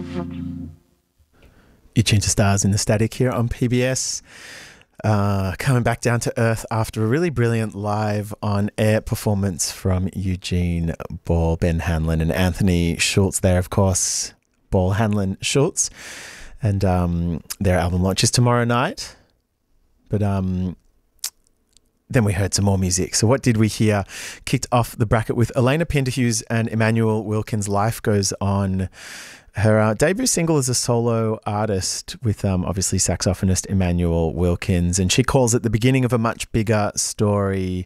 You're tuned to Stars in the Static here on PBS. Coming back down to earth after a really brilliant live on-air performance from Eugene Ball, Ben Hanlon and Anthony Schultz there, of course. Ball, Hanlon, Schultz. And their album launches tomorrow night. But then we heard some more music. So what did we hear? Kicked off the bracket with Elena Pinderhughes and Emmanuel Wilkins' Life Goes On. Her debut single as a solo artist with obviously saxophonist Emmanuel Wilkins, and she calls it the beginning of a much bigger story.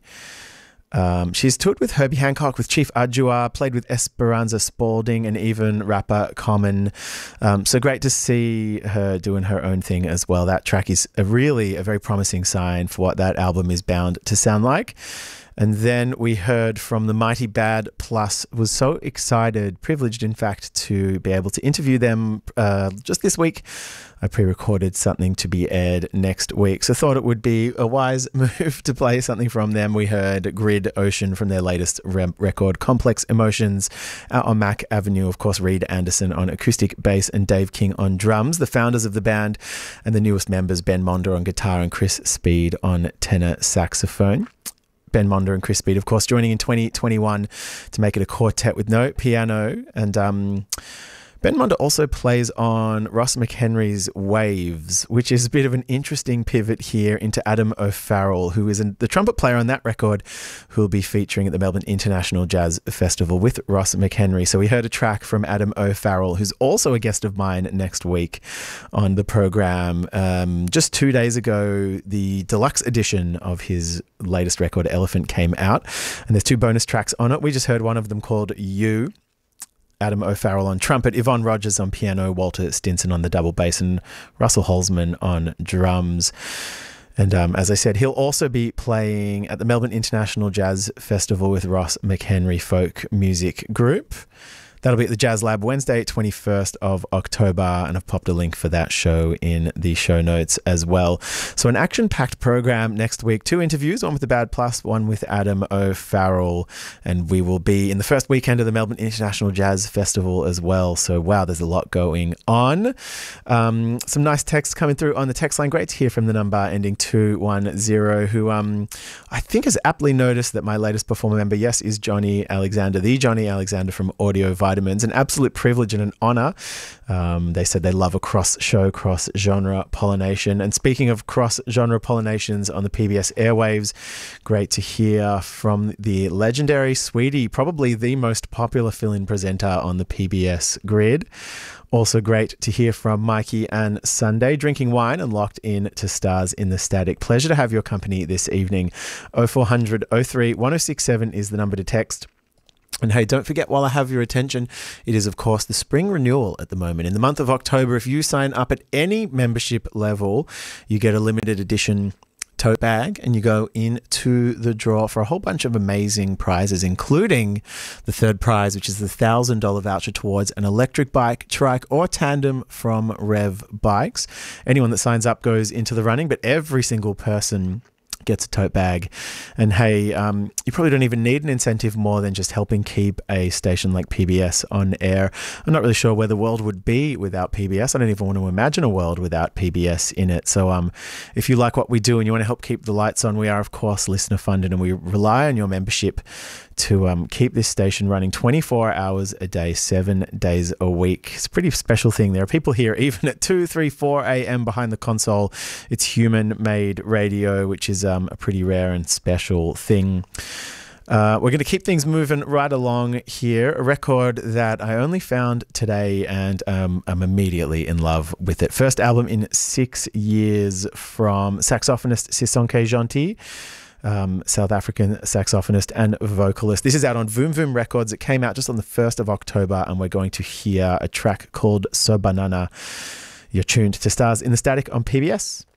She's toured with Herbie Hancock, with Chief Adjua, played with Esperanza Spalding and even rapper Common. So great to see her doing her own thing as well. That track is a very promising sign for what that album is bound to sound like. And then we heard from the Mighty Bad Plus. Was so excited, privileged in fact, to be able to interview them just this week. I pre-recorded something to be aired next week, so thought it would be a wise move to play something from them. We heard Grid Ocean from their latest record, Complex Emotions, out on Mac Avenue. Of course, Reed Anderson on acoustic bass and Dave King on drums, the founders of the band, and the newest members, Ben Monder on guitar and Chris Speed on tenor saxophone. Ben Monder and Chris Speed, of course, joining in 2021 to make it a quartet with no piano. And Ben Monder also plays on Ross McHenry's Waves, which is a bit of an interesting pivot here into Adam O'Farrell, who is the trumpet player on that record, who will be featuring at the Melbourne International Jazz Festival with Ross McHenry. So we heard a track from Adam O'Farrell, who's also a guest of mine next week on the program. Just 2 days ago, the deluxe edition of his latest record, Elephant, came out, and there's 2 bonus tracks on it. We just heard one of them called You. Adam O'Farrell on trumpet, Yvonne Rogers on piano, Walter Stinson on the double bass, and Russell Holzman on drums. And as I said, he'll also be playing at the Melbourne International Jazz Festival with Ross McHenry Folk Music Group. That'll be at the Jazz Lab Wednesday, 21st of October, and I've popped a link for that show in the show notes as well. So an action-packed program next week. 2 interviews, one with the Bad Plus, one with Adam O'Farrell, and we will be in the first weekend of the Melbourne International Jazz Festival as well. So wow, there's a lot going on. Some nice texts coming through on the text line. Great to hear from the number ending 210, who I think has aptly noticed that my latest performer member, yes, is Johnny Alexander, the Johnny Alexander from Audio Vitamins. An absolute privilege and an honour. They said they love a cross-show, cross-genre pollination. And speaking of cross-genre pollinations on the PBS airwaves, great to hear from the legendary Sweetie, probably the most popular fill-in presenter on the PBS grid. Also great to hear from Mikey and Sunday, drinking wine and locked in to Stars in the Static. Pleasure to have your company this evening. 0400 03 1067 is the number to text. And hey, don't forget, while I have your attention, it is, of course, the spring renewal at the moment. In the month of October, if you sign up at any membership level, you get a limited edition tote bag and you go into the draw for a whole bunch of amazing prizes, including the third prize, which is the $1,000 voucher towards an electric bike, trike or tandem from Rev Bikes. Anyone that signs up goes into the running, but every single person gets a tote bag. And hey, you probably don't even need an incentive more than just helping keep a station like PBS on air. I'm not really sure where the world would be without PBS. I don't even want to imagine a world without PBS in it. So if you like what we do and you want to help keep the lights on, we are, of course, listener funded, and we rely on your membership to keep this station running 24 hours a day, 7 days a week. It's a pretty special thing. There are people here even at 2, 3, 4 a.m. behind the console. It's human-made radio, which is a pretty rare and special thing. We're going to keep things moving right along here. A record that I only found today, and I'm immediately in love with it. First album in 6 years from saxophonist Sisonke Gentil. South African saxophonist and vocalist. This is out on Voom Voom Records. It came out just on the 1st of October, and we're going to hear a track called So Banana. You're tuned to Stars in the Static on PBS.